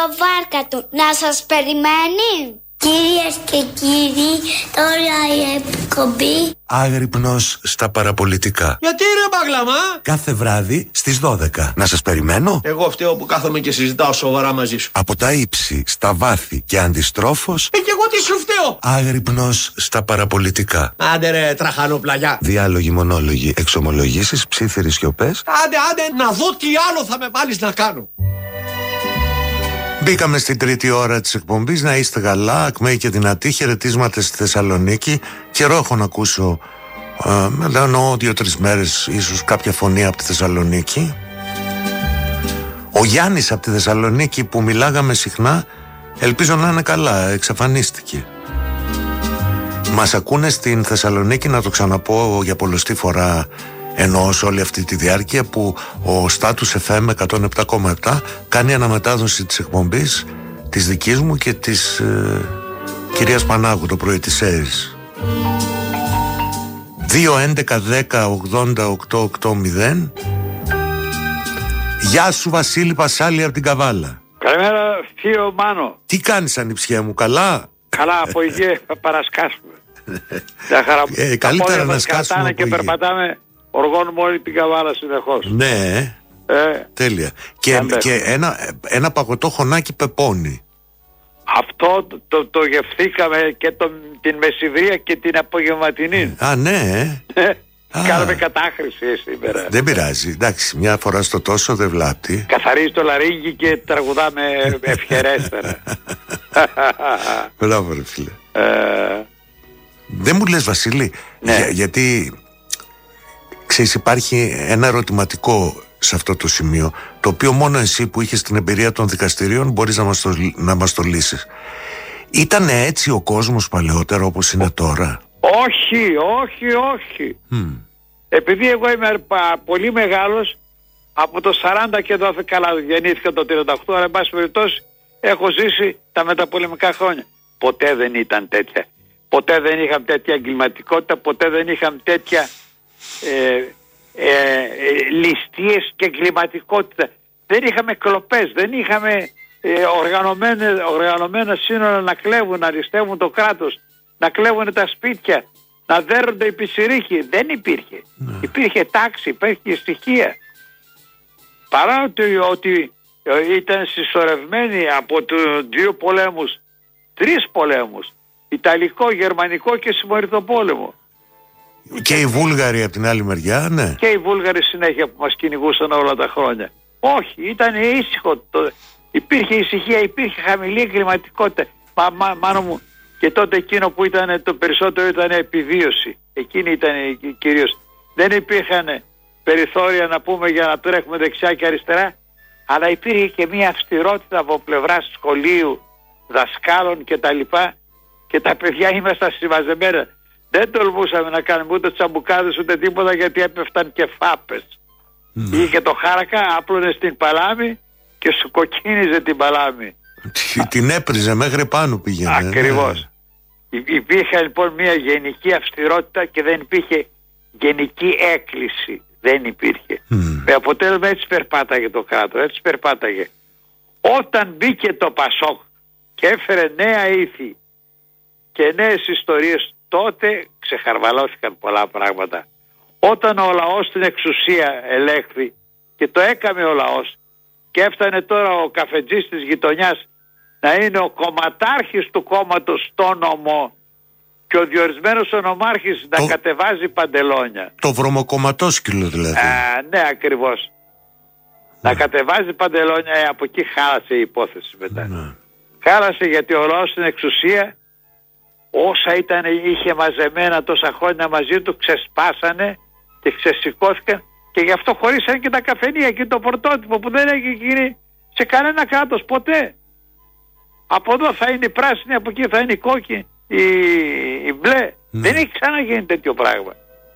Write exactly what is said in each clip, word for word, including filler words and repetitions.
Το βάρκα του να σας περιμένει. Κυρίες και κύριοι, τώρα η εκπομπή Άγρυπνος στα παραπολιτικά. Γιατί ρε Μπαγλαμά? Κάθε βράδυ στις δώδεκα. Να σας περιμένω. Εγώ φταίω που κάθομαι και συζητάω σοβαρά μαζί σου. Από τα ύψη, στα βάθη και αντιστρόφως. Ε, και εγώ τι σου φταίω? Άγρυπνος στα παραπολιτικά. Άντε ρε τραχανοπλαγιά. Διάλογοι, μονόλογοι, εξομολογήσεις, ψίθυροι σιωπές. Άντε, άντε, να δω τι άλλο θα με βάλεις να κάνω. Μπήκαμε στην τρίτη ώρα της εκπομπής. Να είστε καλά, ακμαίοι και δυνατοί. Χαιρετίσματα στη Θεσσαλονίκη. Καιρό έχω να ακούσω, ε, εννοώ δύο-τρεις μέρες, ίσως κάποια φωνή από τη Θεσσαλονίκη. Ο Γιάννης από τη Θεσσαλονίκη που μιλάγαμε συχνά, ελπίζω να είναι καλά, εξαφανίστηκε. Μας ακούνε στην Θεσσαλονίκη, να το ξαναπώ για πολλοστή φορά, εννοώ σε όλη αυτή τη διάρκεια, που ο Status εφ εμ εκατόν επτά κόμμα επτά κάνει αναμετάδοση της εκπομπής της δικής μου και της ε, κυρίας Πανάγου το πρωί της ΕΡΙΣ. δύο έντεκα δέκα ογδόντα οκτώ ογδόντα. Γεια σου Βασίλη Πασάλη από την Καβάλα. Καλημέρα θείο Μάνο. Τι κάνεις ανιψιέ μου, καλά? Καλά, από υγεία παρασκάσουμε. ε, Καλύτερα να σκάσουμε από και περπατάμε. Οργώνουμε όλη την Καβάλα συνεχώς. Ναι, ε, τέλεια. Και, και ένα, ένα παγωτό χωνάκι πεπόνι. Αυτό το, το, το γευθήκαμε και το, την μεσηβρία και την απογευματινή. Α, ναι. Κάναμε κατάχρηση σήμερα. Δεν πειράζει, εντάξει, μια φορά στο τόσο δεν βλάπτει. Καθαρίζει το λαρύγγι και τραγουδάμε ευχερέστερα. Μπράβο ρε φίλε. ε, Δεν μου λες Βασίλη, ναι. για, γιατί ξέρεις υπάρχει ένα ερωτηματικό σε αυτό το σημείο, το οποίο μόνο εσύ που είχες την εμπειρία των δικαστηρίων μπορείς να μας το, να μας το λύσεις. Ήτανε έτσι ο κόσμος παλαιότερα όπως είναι τώρα? Όχι, όχι, όχι. Mm. Επειδή εγώ είμαι πολύ μεγάλος, από το σαράντα και εδώ καλά γεννήθηκα το τριάντα οκτώ, αλλά εν πάση περιπτώσει έχω ζήσει τα μεταπολεμικά χρόνια. Ποτέ δεν ήταν τέτοια. Ποτέ δεν είχαμε τέτοια εγκληματικότητα, ποτέ δεν είχαμε τέτοια ε, ε, ε, ληστείες και εγκληματικότητα. Δεν είχαμε κλοπές, δεν είχαμε ε, οργανωμένα, οργανωμένα σύνορα να κλέβουν, να ληστεύουν το κράτος, να κλέβουν τα σπίτια, να δέρονται οι πισιρίκοι. Δεν υπήρχε. Ναι. Υπήρχε τάξη, υπήρχε στοιχεία. Παρά ότι, ότι ήταν συσσωρευμένοι από τους δύο πολέμους, τρεις πολέμους, Ιταλικό, Γερμανικό και Συμμοριτοπόλεμο. Και οι Βούλγαροι από την άλλη μεριά, ναι. Και οι Βούλγαροι συνέχεια που μας κυνηγούσαν όλα τα χρόνια. Όχι, ήταν ήσυχο. Το, υπήρχε ησυχία, υπήρχε χαμηλή εγκληματικότητα. Μα, μα, μάνο μου, και τότε εκείνο που ήταν το περισσότερο ήταν επιβίωση. Εκείνη ήταν κυρίως. Δεν υπήρχαν περιθώρια να πούμε για να τρέχουμε δεξιά και αριστερά, αλλά υπήρχε και μια αυστηρότητα από πλευράς σχολείου, δασκάλων κτλ. Και τα παιδιά ήμασταν συμμαζεμένα. Δεν τολμούσαμε να κάνουμε ούτε τσαμπουκάδες ούτε τίποτα, γιατί έπεφταν και φάπες. Mm. Είχε και το χάρακα, άπλωνε στην παλάμη και σου κοκκίνιζε την παλάμη. Την έπριζε μέχρι πάνω πήγαινε. Ακριβώς. Ναι. Υπήρχε λοιπόν μια γενική αυστηρότητα και δεν υπήρχε γενική έκκληση. Δεν υπήρχε. Mm. Με αποτέλεσμα έτσι περπάταγε το κράτος, έτσι περπάταγε. Όταν μπήκε το Πασόκ και έφερε νέα ήθη και νέες ιστορίες, τότε ξεχαρβαλώθηκαν πολλά πράγματα. Όταν ο λαός στην εξουσία ελέγχθη και το έκαμε ο λαός και έφτανε τώρα ο καφετζής της γειτονιάς να είναι ο κομματάρχης του κόμματος στο νομό και ο διορισμένος ονομάρχης το... να κατεβάζει παντελόνια. Το βρωμοκομματόσκυλο δηλαδή. Α, ναι, ακριβώς. Mm. Να κατεβάζει παντελόνια, ε, από εκεί χάλασε η υπόθεση μετά. Mm. Χάλασε γιατί ο λαός στην εξουσία, όσα ήταν, είχε μαζεμένα τόσα χρόνια μαζί του, ξεσπάσανε και ξεσηκώθηκαν και γι' αυτό χωρίσαν και τα καφενεία και το πρωτότυπο που δεν έχει γίνει σε κανένα κράτος ποτέ. Από εδώ θα είναι η πράσινη, από εκεί θα είναι η κόκκινη, η, η μπλε. Mm. Δεν έχει ξαναγίνει τέτοιο πράγμα.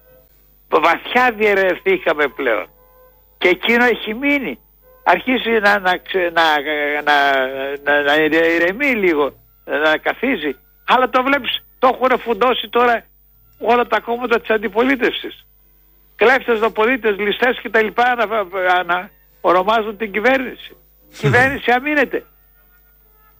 Βαθιά διαιρεθήκαμε πλέον και εκείνο έχει μείνει. Αρχίζει να, να, να, να, να, να ηρεμεί λίγο, να καθίζει. Αλλά το βλέπεις, το έχουν φουντώσει τώρα όλα τα κόμματα της αντιπολίτευσης. Κλέφτες, νοπολίτες, ληστές και τα λοιπά να, να ονομάζουν την κυβέρνηση. Η κυβέρνηση αμήνεται.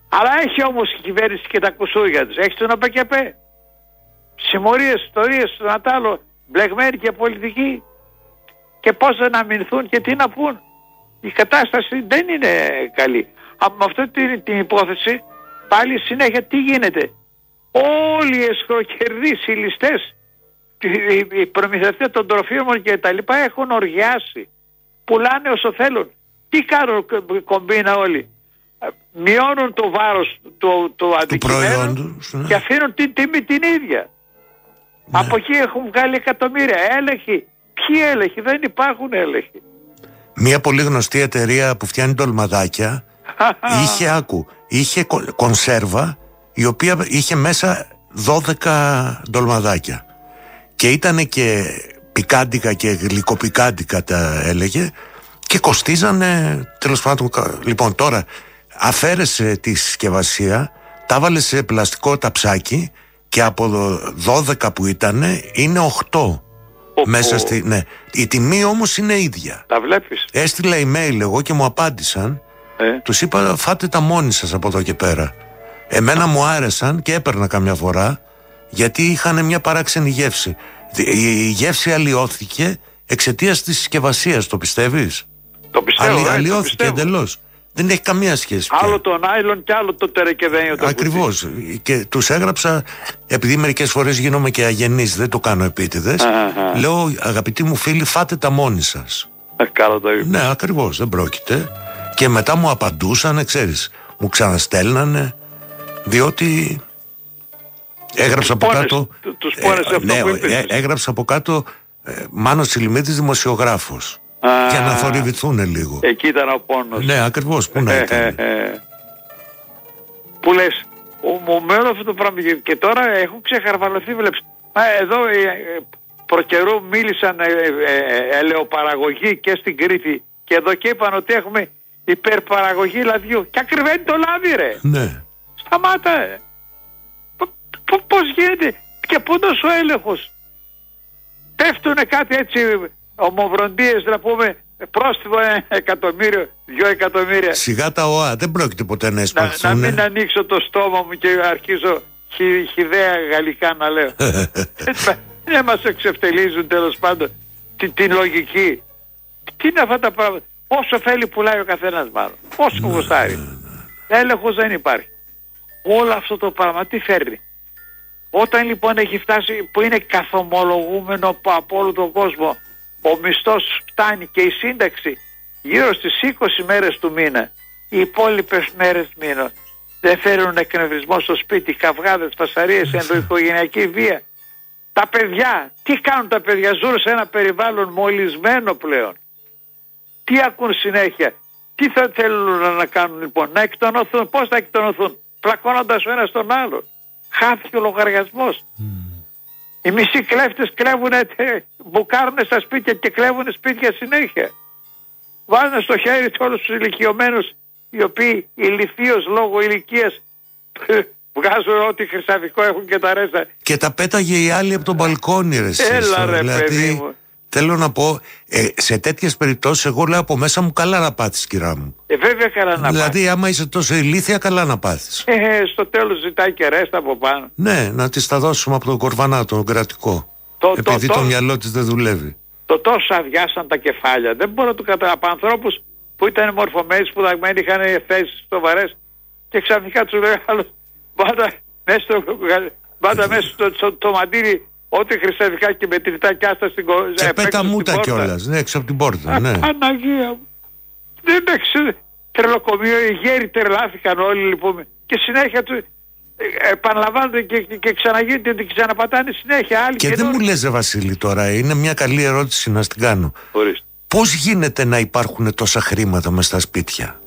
Αλλά έχει όμως η κυβέρνηση και τα κουσούρια της. Έχει τον ΑΠΚΠ. Συμμορίες, ιστορίες, τον Ατάλο, μπλεγμένοι και πολιτικοί. Και πώς δεν αμυνθούν και τι να πούν. Η κατάσταση δεν είναι καλή. Από αυτή την, την υπόθεση πάλι συνέχεια τι γίνεται. Όλοι οι εσχροκερδείς, οι ληστές, οι προμηθευτές των τροφίμων και τα λοιπά έχουν οργιάσει. Πουλάνε όσο θέλουν. Τι κάνουν κομπίνα όλοι. Μειώνουν το βάρος του, του αντικειμένου ναι. και αφήνουν την τιμή την ίδια. Ναι. Από εκεί έχουν βγάλει εκατομμύρια. Έλεγχοι. Ποιοι έλεγχοι? Δεν υπάρχουν έλεγχοι. Μια πολύ γνωστή εταιρεία που φτιάνει ντολμαδάκια είχε, άκου, είχε κονσέρβα η οποία είχε μέσα δώδεκα ντολμαδάκια και ήταν και πικάντικα και γλυκοπικάντικα τα έλεγε και κοστίζανε τέλος πάντων. Λοιπόν, τώρα αφαίρεσε τη συσκευασία, τα βάλε σε πλαστικό ταψάκι και από δώδεκα που ήταν είναι οκτώ. Ο, μέσα στη, ναι. Η τιμή όμως είναι ίδια. Τα βλέπεις. Έστειλα email εγώ και μου απάντησαν. Ε. Τους είπα φάτε τα μόνοι σας από εδώ και πέρα. Εμένα μου άρεσαν και έπαιρνα καμιά φορά γιατί είχαν μια παράξενη γεύση. Η γεύση αλλοιώθηκε εξαιτίας της συσκευασίας. Το πιστεύεις? Το πιστεύω. Αλλη, αλλοιώθηκε εντελώς. Δεν έχει καμία σχέση πια. Άλλο το νάιλον και άλλο το τερεκεδένιο. Ακριβώς. Και τους έγραψα, επειδή μερικές φορές γίνομαι και αγενής, δεν το κάνω επίτηδες. Α-α. Λέω, αγαπητοί μου φίλοι, φάτε τα μόνοι σας. Ε, καλά το είπα. Ναι, ακριβώς, δεν πρόκειται. Και μετά μου απαντούσανε, ξέρεις, μου ξαναστέλνανε, διότι έγραψα από πόνες, κάτω. Τους πόνες ε, αυτό ναι, που είπες. Ε, έγραψα από κάτω ε, Μάνος Τσιλιμίτης, δημοσιογράφος. Α, για να θορυβηθούν λίγο. Εκεί ήταν ο πόνος. Ναι, ακριβώς. Πού να ήταν. Που λες, με όλο αυτό το πράγμα και τώρα έχουν ξεχαρβαλωθεί, βλέπεις. Εδώ προκαιρού μίλησαν ε, ε, ελαιοπαραγωγή και στην Κρήτη και εδώ και είπαν ότι έχουμε υπερπαραγωγή λαδιού. Και ακριβένει το λάδι, ρε. Ναι. Σταμάτα. Ε. Πώς γίνεται και πού είναι ο έλεγχος? Πέφτουνε κάτι έτσι ομοβροντίες, να πούμε, πρόστιμο ένα εκατομμύριο, δυο εκατομμύρια. Σιγά τα ΟΑ, δεν πρόκειται ποτέ να εισπαθούν. Να, να μην ανοίξω το στόμα μου και αρχίζω χι, χιδαία γαλλικά να λέω. Δεν μας εξευτελίζουν τέλος πάντων την, την λογική. Τι είναι αυτά τα πράγματα? Όσο θέλει πουλάει ο καθένας μάλλον. Όσο γουστάρει. Έλεγχος δεν υπάρχει. Όλο αυτό το πράγμα τι φέρνει? Όταν λοιπόν έχει φτάσει που είναι καθομολογούμενο από όλο τον κόσμο, ο μισθός φτάνει και η σύνταξη γύρω στις είκοσι μέρες του μήνα, οι υπόλοιπες μέρες μήνα δεν φέρουν εκνευρισμό στο σπίτι, καυγάδες, φασαρίες, ενδοοικογενειακή βία. Τα παιδιά, τι κάνουν τα παιδιά? Ζουν σε ένα περιβάλλον μολυσμένο πλέον. Τι ακούν συνέχεια? Τι θα θέλουν να κάνουν λοιπόν? Να εκτονωθούν. Πώς θα εκτονωθούν? Πλακώνοντας ο ένας τον άλλον. Χάθηκε ο λογαριασμός. Mm. Οι μισοί κλέφτες κλέβουνε, μπουκάρουνε στα σπίτια και κλέβουνε σπίτια συνέχεια. Βάζουν στο χέρι του όλους τους ηλικιωμένους, οι οποίοι ηλιθίως λόγω ηλικίας βγάζουν ό,τι χρυσαβικό έχουν και τα ρέστα. Και τα πέταγε οι άλλοι από τον μπαλκόνι, ρε. Έλα ρε δηλαδή, παιδί μου. Θέλω να πω, ε, σε τέτοιες περιπτώσεις εγώ λέω από μέσα μου καλά να πάθεις, κυρά μου. Ε, βέβαια καλά να πάθεις. Δηλαδή άμα είσαι τόσο ηλίθια καλά να πάθεις. Ε, στο τέλος ζητάει και ρέστα από πάνω. Ναι, να της τα δώσουμε από τον κορβανά, τον κρατικό. Το, επειδή το, το, το μυαλό της δεν δουλεύει. Το τόσο αδειάσαν τα κεφάλια. Δεν μπορώ να το καταλάβω. Από ανθρώπους που ήταν μορφωμένοι, σπουδαγμένοι, είχαν θέσεις σοβαρές και ξαφνικά τους λέει άλλος, μπάτα μέσα στο, μπάτα μέσα στο, στο, το μαντήρι ό,τι χρυσαβικά και μετρητά κι άστα στην κόρτα. Και πέτα μούτα κιόλας, ναι, έξω από την πόρτα. Ναι. Παναγία μου. Δεν έξω τρελοκομείο, οι γέροι τρελάθηκαν όλοι λοιπόν. Και συνέχεια του επαναλαμβάνονται και, και, και ξαναγίνεται και ξαναπατάνε συνέχεια άλλοι. Και, και δεν μου λες ρε Βασίλη τώρα, είναι μια καλή ερώτηση να την κάνω. Ορίστε. Πώς γίνεται να υπάρχουν τόσα χρήματα μες στα σπίτια?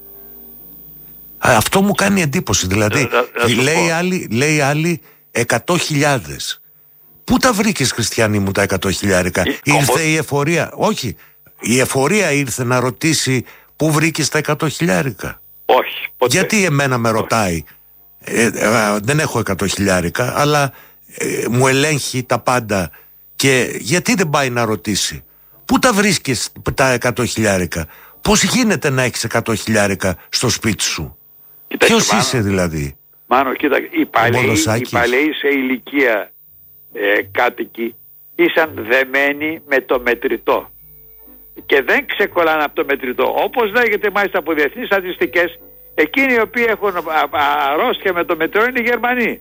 Αυτό μου κάνει εντύπωση. Δηλαδή, λέει άλλη, λέει άλλη εκατό χιλιάδες. Πού τα βρήκες, Χριστιανή μου, τα εκατό χιλιάρικα? Ήρθε η εφορία? Όχι. Η εφορία ήρθε να ρωτήσει πού βρήκες τα εκατό χιλιάρικα? Όχι. Ποτέ. Γιατί εμένα με ρωτάει? Ε, ε, δεν έχω εκατό χιλιάρικα, αλλά ε, μου ελέγχει τα πάντα. Και γιατί δεν πάει να ρωτήσει πού τα βρίσκεις τα εκατό χιλιάρικα? Πώς γίνεται να έχεις εκατό χιλιάρικα στο σπίτι σου? Ποιος είσαι δηλαδή? Μάνο, κοίτα, οι παλαιοί, οι παλαιοί σε ηλικία ε, κάτοικοι ήσαν δεμένοι με το μετρητό και δεν ξεκολλάνε από το μετρητό. Όπως λέγεται μάλιστα από διεθνείς στατιστικές, εκείνοι οι οποίοι έχουν αρρώστια με το μετρό είναι οι Γερμανοί,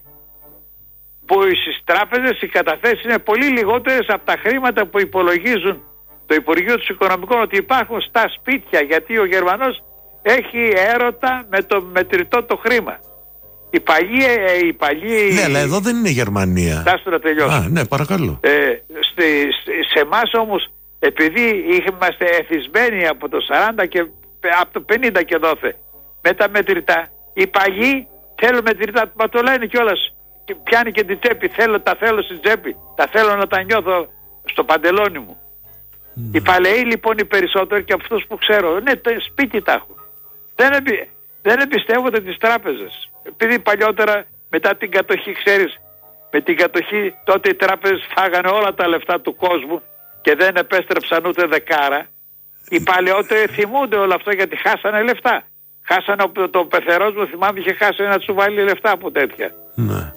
που στις τράπεζες οι καταθέσεις είναι πολύ λιγότερες από τα χρήματα που υπολογίζουν το Υπουργείο του Οικονομικών ότι υπάρχουν στα σπίτια, γιατί ο Γερμανός έχει έρωτα με το μετρητό το χρήμα. Οι παλιοί, οι παλιοί... Ναι, αλλά εδώ δεν είναι Γερμανία. Τάσου να τελειώσω. Α, ναι, παρακαλώ. Ε, στη, σε εμάς όμως, επειδή είμαστε εθισμένοι από το σαράντα και από το πενήντα και δόθε με τα μετρητά, οι παλιοί θέλουν μετρητά, μα το λένε κιόλας. Πιάνει και την τσέπη, θέλω, τα θέλω στην τσέπη, τα θέλω να τα νιώθω στο παντελόνι μου. Mm. Οι παλαιοί λοιπόν οι περισσότεροι και από αυτούς που ξέρω, ναι, το σπίτι τα έχουν. Δεν, εμπι, δεν εμπιστεύονται τις τράπεζες. Επειδή παλιότερα μετά την κατοχή, ξέρεις, με την κατοχή τότε οι τράπεζες φάγανε όλα τα λεφτά του κόσμου και δεν επέστρεψαν ούτε δεκάρα. Οι παλαιότεροι θυμούνται όλο αυτό γιατί χάσανε λεφτά. Χάσανε, το πεθερός μου θυμάμαι είχε χάσει να του βάλει λεφτά από τέτοια. Ναι.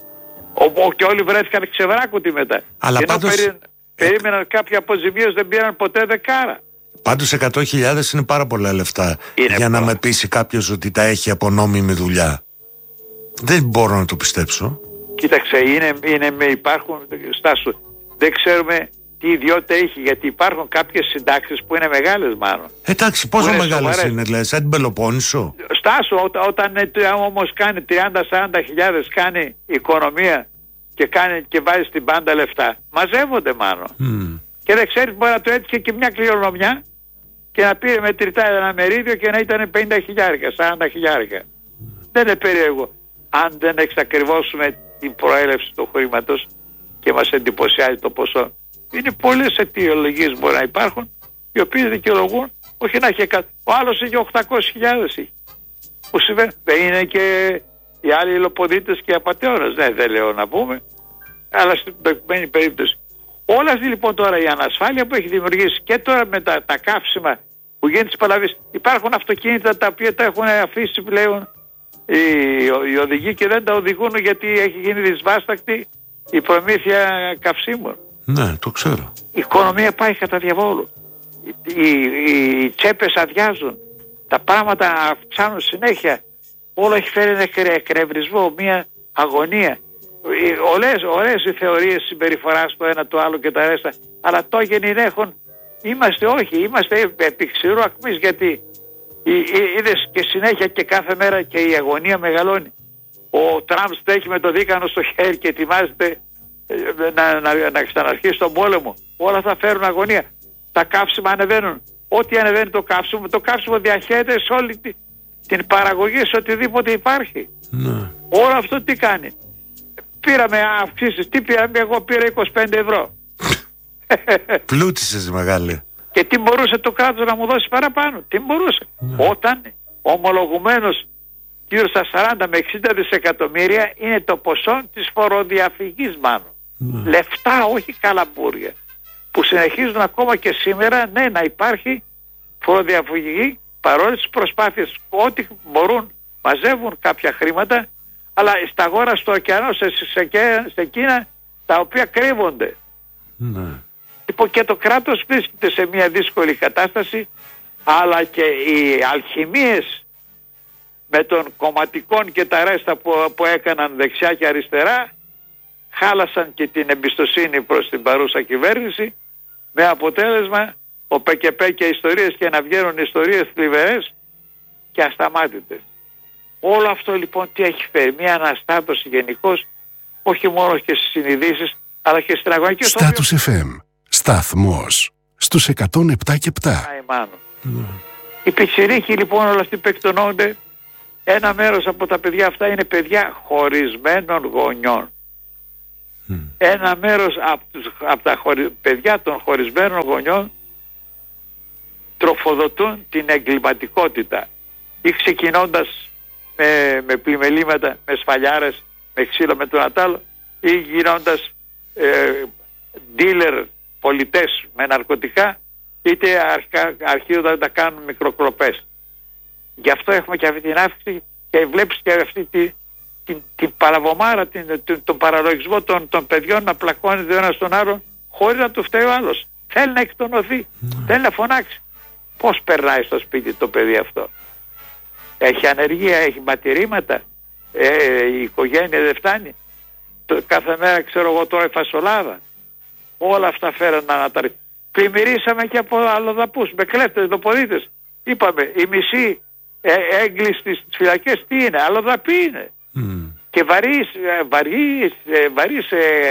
Ο, και όλοι βρέθηκαν ξεβράκωτοι μετά. Αλλά ενώ πάντως... περί, περίμεναν κάποια αποζημίωση, δεν πήραν ποτέ δεκάρα. Πάντως εκατό χιλιάδες είναι πάρα πολλά λεφτά είναι για να με πείσει κάποιος ότι τα έχει από νόμιμη δουλειά. Δεν μπορώ να το πιστέψω. Κοίταξε, είναι, είναι με υπάρχουν στάσου. Δεν ξέρουμε τι ιδιότητα έχει, γιατί υπάρχουν κάποιες συντάξεις που είναι μεγάλες μάλλον. Εντάξει, πόσο μεγάλες είναι, δηλαδή, σαν την Πελοπόννησο? Στάσου, ό, όταν όμως κάνει τριάντα με σαράντα χιλιάδες κάνει η οικονομία και, κάνει, και βάζει στην πάντα λεφτά, μαζεύονται μάλλον. Mm. Και δεν ξέρεις, μπορεί να το έτυχε και μια κληρονομιά και να πήρε μετρητά ένα μερίδιο και να ήταν πενήντα χιλιάρικα, σαράντα χιλιάρικα. Mm. Δεν είναι περίεργο. Αν δεν εξακριβώσουμε την προέλευση του χρήματος και μας εντυπωσιάζει το ποσό. Είναι πολλές αιτιολογίες μπορεί να υπάρχουν, οι οποίες δικαιολογούν, όχι να έχει εκατό. Ο άλλος είχε οκτακόσιες χιλιάδες. Που συμβαίνει. Δεν είναι και οι άλλοι υλοποδίτες και απατεώνες. Ναι, δεν λέω να πούμε, αλλά στην προηγουμένη περίπτωση. Όλα αυτή λοιπόν τώρα η ανασφάλεια που έχει δημιουργήσει και τώρα με τα, τα καύσιμα που γίνεται στις παλαβές. Υπάρχουν αυτοκίνητα τα οποία τα έχουν αφήσει πλέον οι, οι οδηγοί και δεν τα οδηγούν γιατί έχει γίνει δυσβάστακτη η προμήθεια καυσίμων. Ναι, το ξέρω. Η οικονομία πάει κατά διαβόλου. Οι, οι, οι τσέπες αδειάζουν. Τα πράγματα αυξάνουν συνέχεια. Όλο έχει φέρει ένα εκνευρισμό, μια αγωνία. Ωραίες, ωραίες οι θεωρίες συμπεριφοράς το ένα το άλλο και τα ρέστα. Αλλά το γεννηνέχον είμαστε όχι. Είμαστε επί ξηρού ακμής γιατί είδες και συνέχεια και κάθε μέρα και η αγωνία μεγαλώνει. Ο Τραμπ στέχει με το δίκανο στο χέρι και ετοιμάζεται να, να, να ξαναρχίσει τον πόλεμο. Όλα θα φέρουν αγωνία. Τα καύσιμα ανεβαίνουν. Ό,τι ανεβαίνει το καύσιμο, το καύσιμο διαχέεται σε όλη τη, την παραγωγή, σε οτιδήποτε υπάρχει. Ναι. Όλο αυτό τι κάνει? Πήραμε αυξήσεις. Τι πήραμε? Εγώ πήρα είκοσι πέντε ευρώ. Πλούτησες μεγάλη. Και τι μπορούσε το κράτος να μου δώσει παραπάνω? Τι μπορούσε? Ναι. Όταν ομολογουμένως γύρω στα σαράντα με εξήντα δισεκατομμύρια είναι το ποσό της φοροδιαφυγής μάλλον. Ναι. Λεφτά, όχι καλαμπούρια. Που συνεχίζουν ακόμα και σήμερα, ναι, να υπάρχει φοροδιαφυγή παρόλες τις προσπάθειες. Ό,τι μπορούν μαζεύουν κάποια χρήματα, αλλά στα γόρα, στο ωκεανό, σε, σε, σε, σε εκείνα τα οποία κρύβονται. Ναι. Λοιπόν, και το κράτος βρίσκεται σε μια δύσκολη κατάσταση, αλλά και οι αλχημίες με των κομματικών και τα ρέστα που, που έκαναν δεξιά και αριστερά χάλασαν και την εμπιστοσύνη προς την παρούσα κυβέρνηση, με αποτέλεσμα ο ΠΚΠ και ιστορίες και να βγαίνουν ιστορίες θλιβερές και ασταμάτητες. Όλο αυτό λοιπόν τι έχει φέρει? Μια αναστάτωση γενικώς, όχι μόνο και στις συνειδήσεις αλλά και στην αγωνική. Στάτους εφ εμ, σταθμός στους εκατόν επτά και επτά. Mm. Οι πιτσιρίκοι λοιπόν όλα αυτοί που εκτονώνται, ένα μέρος από τα παιδιά αυτά είναι παιδιά χωρισμένων γονιών. Mm. Ένα μέρος από, τους, από τα χωρι, παιδιά των χωρισμένων γονιών τροφοδοτούν την εγκληματικότητα ή ξεκινώντας με, με πλημελήματα, με σφαλιάρες, με ξύλο, με τον ατάλο, ή γινώντας ε, dealer πολιτές με ναρκωτικά, είτε αρχίζοντας να κάνουν μικροκλοπές. Γι' αυτό έχουμε και αυτή την αύξηση και βλέπεις και αυτή τη, την, την παραβομάρα, την, τον, τον παραλογισμό των, των παιδιών να πλακώνει ο ένας τον άλλον χωρίς να του φταίει ο άλλος. Θέλει να εκτονωθεί, mm. θέλει να φωνάξει. Πώς περνάει στο σπίτι το παιδί αυτό? Έχει ανεργία, έχει ματηρήματα, ε, η οικογένεια δεν φτάνει. Το, κάθε μέρα ξέρω εγώ τρώει φασολάδα. Όλα αυτά φέραν αναταρρύφη. Πλημμυρίσαμε και από αλλοδαπούς, με κλέφτες, δοποδίτες. Είπαμε, η μισή ε, έγκλη στις φυλακές τι είναι? Αλλοδαποί είναι. Mm. Και βαρύς, βαρύς, βαρύς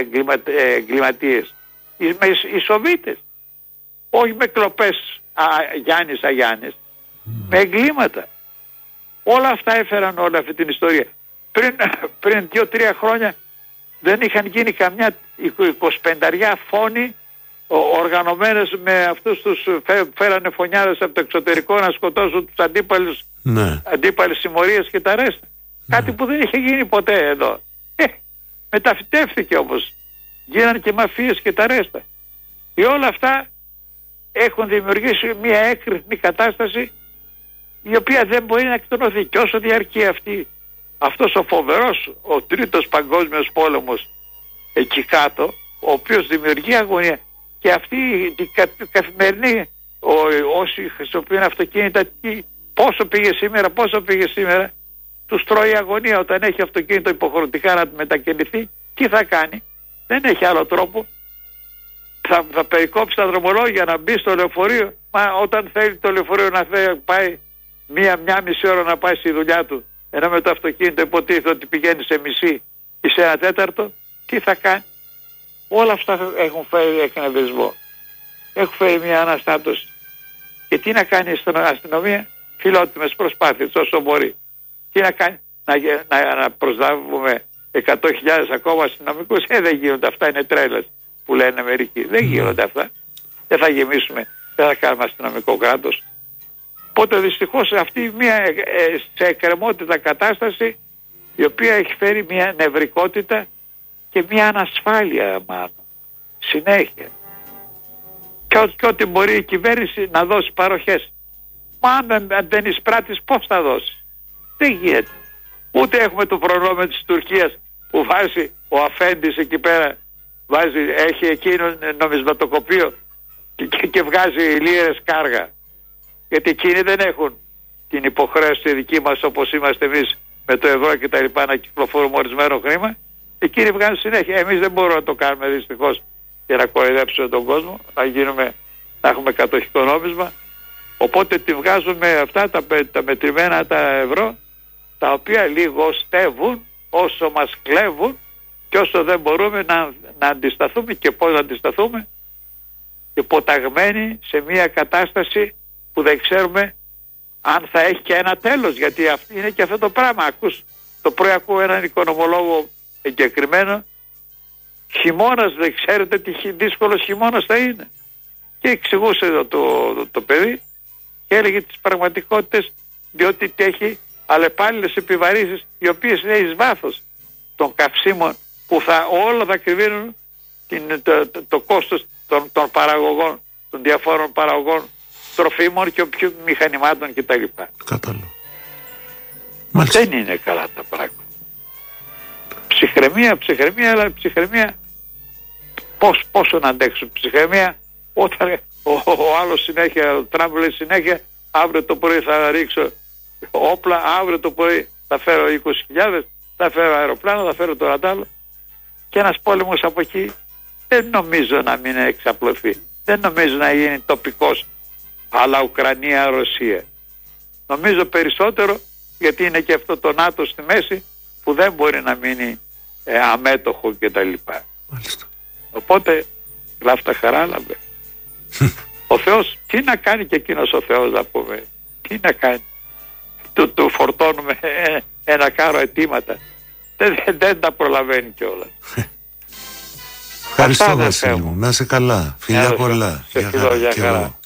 εγκληματίες. Με ισοβίτες. Όχι με κλοπές α, Γιάννης Αγιάννης. Mm. Με εγκλήματα. Όλα αυτά έφεραν όλη αυτή την ιστορία. Πριν, πριν δύο-τρία χρόνια δεν είχαν γίνει καμιά εικοσιπενταριά φόνοι οργανωμένες με αυτούς τους φέ, φέρανε φωνιάδες από το εξωτερικό να σκοτώσουν τους αντίπαλους, ναι. αντίπαλες συμμορίες και τα ρέστα. Ναι. Κάτι που δεν είχε γίνει ποτέ εδώ. Ε, μεταφυτεύθηκε όμως. Γίνανε και μαφίες και τα ρέστα. Και όλα αυτά έχουν δημιουργήσει μια έκρηθμη κατάσταση η οποία δεν μπορεί να εκτονωθεί. Και όσο διαρκεί αυτή, αυτός ο φοβερός, ο τρίτος παγκόσμιος πόλεμος εκεί κάτω, ο οποίος δημιουργεί αγωνία, και αυτή η κα, καθημερινή, ο, όσοι χρησιμοποιούν αυτοκίνητα, τι, πόσο πήγε σήμερα, πόσο πήγε σήμερα, τους τρώει αγωνία. Όταν έχει αυτοκίνητο υποχρεωτικά να μετακινηθεί, τι θα κάνει? Δεν έχει άλλο τρόπο. Θα, θα περικόψει τα δρομολόγια να μπει στο λεωφορείο. Μα όταν θέλει το λεωφορείο να θέλει, πάει μία, μία μισή ώρα να πάει στη δουλειά του, ενώ με το αυτοκίνητο υποτίθεται ότι πηγαίνει σε μισή ή σε ένα τέταρτο, τι θα κάνει? Όλα αυτά έχουν φέρει εκνευρισμό. Έχουν φέρει μια αναστάτωση. Και τι να κάνει στην αστυνομία? Φιλότιμες προσπάθειες όσο μπορεί. Τι να κάνει? Να, να, να προσλάβουμε εκατό χιλιάδες ακόμα αστυνομικούς? Ε, δεν γίνονται αυτά, είναι τρέλες που λένε μερικοί. Δεν γίνονται αυτά. Δεν θα γεμίσουμε, δεν θα κάνουμε αστυνομικό κράτος. Οπότε δυστυχώς αυτή μια ε, σε εκκρεμότητα κατάσταση, η οποία έχει φέρει μια νευρικότητα και μια ανασφάλεια μάλλον. Συνέχεια. Και, ό, και ό,τι μπορεί η κυβέρνηση να δώσει παροχές. Μα αν δεν εισπράττεις, πώς θα δώσει? Δεν γίνεται. Ούτε έχουμε το προνόμιο της Τουρκίας που βάζει ο αφέντης εκεί πέρα, βάζει, έχει εκείνο νομισματοκοπείο και, και, και βγάζει λίρες κάργα. Γιατί εκείνοι δεν έχουν την υποχρέωση δική μας όπως είμαστε εμείς με το ευρώ και τα λοιπά να κυκλοφορούμε ορισμένο χρήμα. Εκείνοι βγάζουν συνέχεια. Εμείς δεν μπορούμε να το κάνουμε δυστυχώς για να κοροϊδέψουμε τον κόσμο, να, γίνουμε, να έχουμε κατοχικό νόμισμα. Οπότε τη βγάζουμε αυτά τα, τα μετρημένα τα ευρώ, τα οποία λιγοστεύουν όσο μας κλέβουν και όσο δεν μπορούμε να, να αντισταθούμε. Και πώς να αντισταθούμε? Υποταγμένοι σε μια κατάσταση που δεν ξέρουμε αν θα έχει και ένα τέλος, γιατί αυτή είναι και αυτό το πράγμα. Ακούς, το πρωί ακούω έναν οικονομολόγο εγκεκριμένο, χειμώνας δεν ξέρετε τι δύσκολος χειμώνας θα είναι, και εξηγούσε το, το, το, το παιδί και έλεγε τις πραγματικότητες, διότι έχει αλλεπάλληλες επιβαρύσεις οι οποίες είναι εις βάθος των καυσίμων που θα όλα θα κρυβίνουν την, το, το, το κόστος των, των παραγωγών, των διαφόρων παραγωγών τροφίμων και όποιων μηχανημάτων κτλ. Κατάλαβα. Δεν είναι καλά τα πράγματα. Ψυχραιμία, ψυχραιμία, αλλά ψυχραιμία πώς, πόσο να αντέξουν ψυχραιμία όταν ο, ο άλλος συνέχεια, ο Τραμπ λέει συνέχεια, αύριο το πρωί θα ρίξω όπλα, αύριο το πρωί θα φέρω είκοσι χιλιάδες, θα φέρω αεροπλάνο, θα φέρω το ραντάλο, και ένας πόλεμος από εκεί δεν νομίζω να μην εξαπλωθεί. Δεν νομίζω να γίνει τοπικός, αλλά Ουκρανία, Ρωσία. Νομίζω περισσότερο, γιατί είναι και αυτό το ΝΑΤΟ στη μέση που δεν μπορεί να μείνει ε, αμέτωχο κτλ. Οπότε γλάφτα χαράλαμπε. Ο Θεός, τι να κάνει και εκείνος ο Θεός, να πούμε? Τι να κάνει? Του, του φορτώνουμε ε, ένα κάρο αιτήματα. Δεν, δεν, δεν τα προλαβαίνει κιόλας. Ευχαριστώ Βασίλη μου. Να είσαι καλά. Φιλιά πολλά. Σε φιλώ, για χαρά.